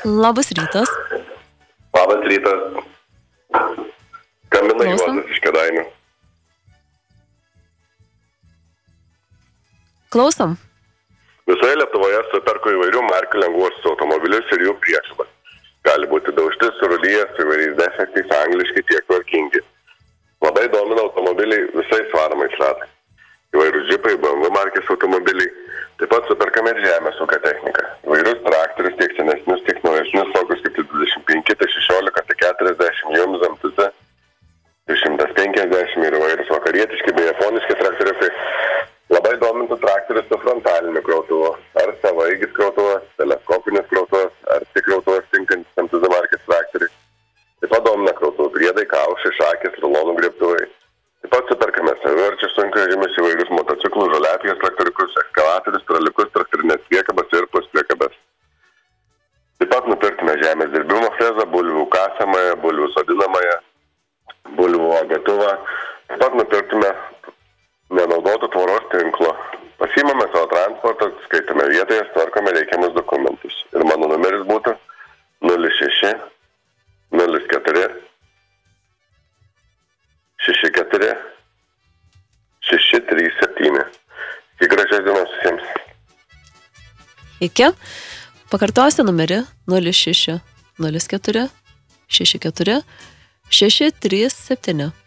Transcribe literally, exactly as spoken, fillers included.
Labas rytas. Labas rytas. Skambina Juozas iš Kėdainių. Klausom. Visoje Lietuvoje superku įvairių markių lengvuosius automobilius ir jų priekabas. Gali būti daužti, surulyje, su įvairiais defektais, angliški, tiek tvarkingi. Labai domina automobiliai visais varomais ratais. Įvairūs džipai, B M W markės automobiliai. Taip pat superkame ir žemės ūkio techniką. Įvairius traktorius, tiek senesnius, tiek naujesnius, tokius kaip dvidešimt penki, šešiolika, keturiasdešimt, jums M T Z, šimtas penkiasdešimt ir įvairūs vakarietiški bei japoniški traktoriukai. Labai domintų traktorius su frontaliniu krautuvu, ar savaeigis krautuvas, teleskopinis krautuvas, ar tik krautuvas tinkantis M T Z markės traktoriai. Taip pat domina krautuvų priedai, kaušai, šakės, rulonų griebtuvai. Taip pat superkame saviverčius sunkvežimius, įvairius motociklus, žoliapjės traktoriukus, ekskavatorius, traliukus, traktorinės priekabas ir puspriekabas. Taip pat nupirkime žemės dirbimo frezą, bulvių kasamąją, bulvių sodinamąją, bulvių agatuvą. Taip pat nupirkime nenaudotų tvoros tinklo. Pasiimame savo transportą, skaitome vietoje, tvarkome reikiamus dokumentus. Ir mano numeris būtų nulis šeši nulis keturi šeši keturi šeši trys septyni. Iki gražios dienos visiems. Iki. Pakartosiu numerį nulis šeši nulis keturi šeši keturi šeši trys septyni.